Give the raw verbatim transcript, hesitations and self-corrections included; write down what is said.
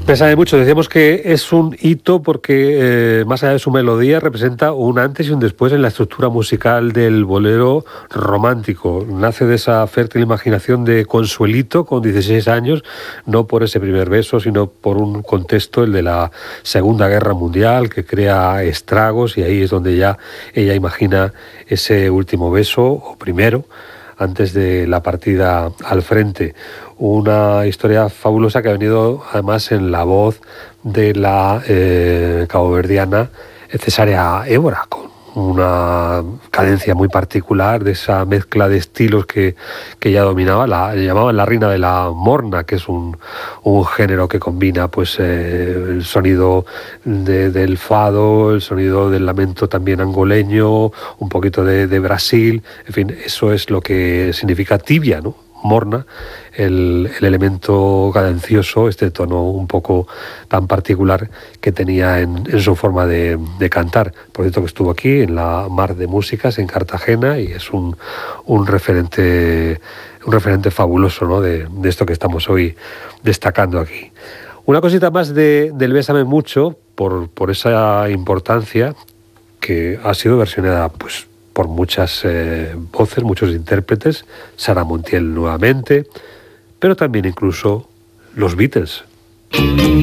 Pesa mucho. Decíamos que es un hito porque, eh, más allá de su melodía, representa un antes y un después en la estructura musical del bolero romántico. Nace de esa fértil imaginación de Consuelito, con dieciséis años, no por ese primer beso, sino por un contexto, el de la Segunda Guerra Mundial, que crea estragos, y ahí es donde ya ella imagina ese último beso, o primero, antes de la partida al frente. Una historia fabulosa que ha venido además en la voz de la eh, caboverdiana Cesárea Évora, con una cadencia muy particular, de esa mezcla de estilos que, que ella dominaba. La llamaban la reina de la morna, que es un, un género que combina pues eh, el sonido de, del fado, el sonido del lamento también angoleño, un poquito de, de Brasil. En fin, eso es lo que significa tibia, ¿no? Morna, el, el elemento cadencioso, este tono un poco tan particular que tenía en, en su forma de, de cantar. Por cierto, que estuvo aquí en la Mar de Músicas en Cartagena, y es un, un referente un referente fabuloso, ¿no?, de, de esto que estamos hoy destacando aquí. Una cosita más de, del Bésame Mucho, por, por esa importancia, que ha sido versionada pues por muchas eh, voces, muchos intérpretes, Sara Montiel nuevamente, pero también incluso los Beatles.